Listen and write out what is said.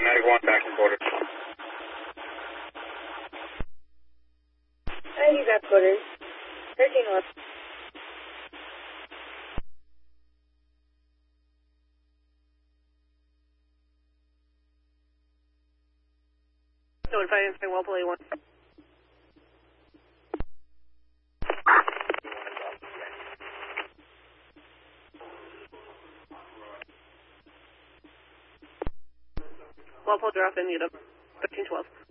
Medic 1 back in quarters. He's at quarters. 13 left. Notified inside Walpole A1. Walpole drop in, mute up. 1312.